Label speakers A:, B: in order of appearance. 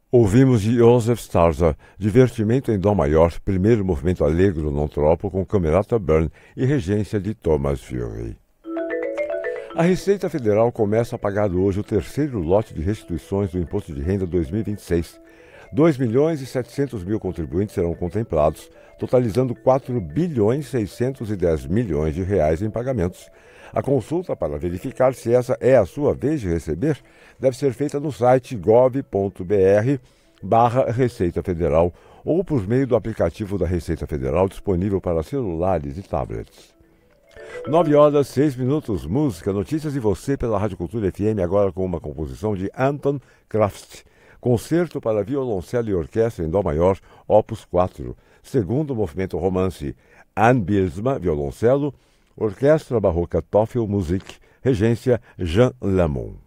A: Ouvimos de Joseph Starza, Divertimento em Dó maior, primeiro movimento allegro non troppo com Camerata Byrne e regência de Thomas Fury. A Receita Federal começa a pagar hoje o terceiro lote de restituições do Imposto de Renda 2026. 2 milhões e 700 mil contribuintes serão contemplados, totalizando 4 bilhões 610 milhões de reais em pagamentos. A consulta para verificar se essa é a sua vez de receber deve ser feita no site gov.br/Receita Federal ou por meio do aplicativo da Receita Federal disponível para celulares e tablets. 9 horas 6 minutos, música, notícias e você pela Rádio Cultura FM, agora com uma composição de Anton Kraft. Concerto para violoncelo e orquestra em Dó maior, opus 4. Segundo movimento romance, Anne Biersma, violoncelo, Orquestra Barroca Toffel Musik, regência Jean Lamont.